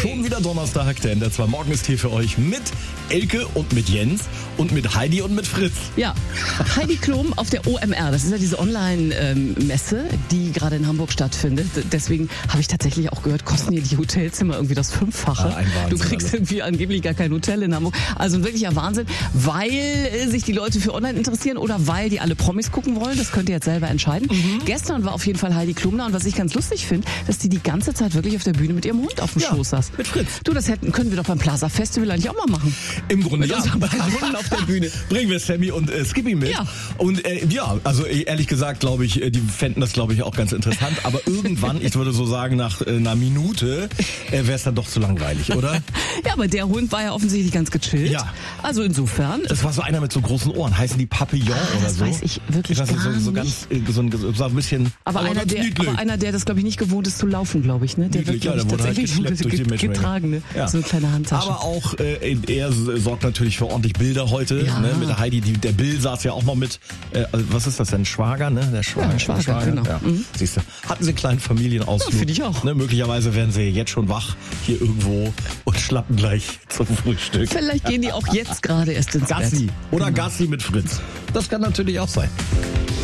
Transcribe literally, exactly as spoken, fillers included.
Schon wieder Donnerstag, der N D R zwei Morgenstee für euch mit Elke und mit Jens und mit Heidi und mit Fritz. Ja, Heidi Klum auf der O M R. Das ist ja diese Online-Messe, die gerade in Hamburg stattfindet. Deswegen habe ich tatsächlich auch gehört, kosten hier die Hotelzimmer irgendwie das Fünffache. Ah, ein Wahnsinn, du kriegst also. irgendwie angeblich gar kein Hotel in Hamburg. Also ein wirklicher Wahnsinn, weil äh, sich die Leute für Online interessieren oder weil die alle Promis gucken wollen. Das könnt ihr jetzt selber entscheiden. Mhm. Gestern war auf jeden Fall Heidi Klum da und was ich ganz lustig finde, dass die die ganze Zeit wirklich auf der Bühne mit ihrem Hund auf dem Ja, Schoß saß. mit Fritz. Du, das hätten, können wir doch beim Plaza Festival eigentlich auch mal machen. Im Grunde Mit ja. unseren beiden Hunden auf der Bühne. Bringen wir Sammy und äh, Skippy mit. Ja. Und äh, ja, also äh, ehrlich gesagt, glaube ich, äh, die fänden das, glaube ich, auch ganz interessant. Aber irgendwann, ich würde so sagen, nach äh, einer Minute äh, wäre es dann doch zu langweilig, oder? Ja, aber der Hund war ja offensichtlich ganz gechillt. Ja. Also insofern. Das war so einer mit so großen Ohren. Heißen die Papillon Ah, oder das so? weiß ich wirklich das ist gar so, so nicht. ganz, äh, so ein, so ein bisschen. Aber, einer, ganz der, niedlich. aber einer, der das, glaube ich, nicht gewohnt ist zu laufen, glaube ich. Ne? Der Niedlich, wird, ja, glaube ich, der wurde halt tatsächlich geschleppt durch die get- Matchmaker. getragen. Ne? Ja. So eine kleine Handtasche. Aber auch äh, er sorgt natürlich für ordentlich Bilder heute. Ja. Ne, mit der Heidi, die, der Bill saß ja auch mal mit. Äh, also was ist das denn? Schwager, ne? Der Schwager. Ja, Schwager, genau. Ja. Mhm. Siehst du. Hatten sie einen kleinen Familienausflug. Ja, finde ich auch. Ne, möglicherweise werden sie jetzt schon wach hier irgendwo und schlappen gleich zum Frühstück. Vielleicht gehen die auch jetzt gerade erst ins Gassi. Bett. Oder Genau. Gassi mit Fritz. Das kann natürlich auch sein.